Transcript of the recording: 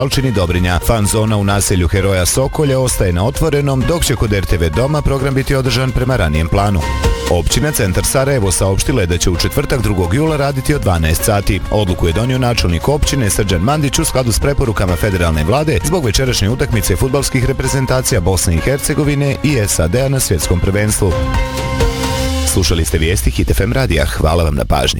Alčini Dobrinja. Fan zona u naselju Heroja Sokolja ostaje na otvorenom, dok će kod RTV Doma program biti održan prema ranijem planu. Općina Centar Sarajevo saopštila je da će u četvrtak 2. jula raditi od 12 sati. Odluku je donio načelnik općine Srđan Mandić u skladu s preporukama federalne vlade zbog večerašnje utakmice fudbalskih reprezentacija Bosne i Hercegovine i SAD-a na svjetskom prvenstvu. Slušali ste vijesti Hit FM radija. Hvala vam na pažnji.